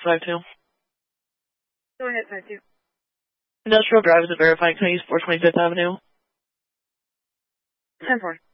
652. Go ahead, 52. Industrial Drive is a verified. Can I use 425th Avenue? 10-4.